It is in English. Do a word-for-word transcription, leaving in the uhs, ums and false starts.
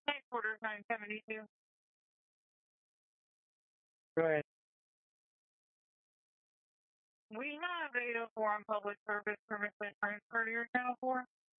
Headquarters nine seventy-two. Go ahead. We have eight oh four on public service permission transfer to your channel four.